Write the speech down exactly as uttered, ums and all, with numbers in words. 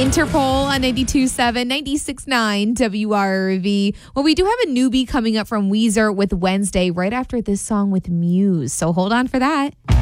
Interpol on ninety-two point seven, ninety-six point nine W R V. Well, we do have a newbie coming up from Weezer with Wednesday right after this song with Muse. So hold on for that.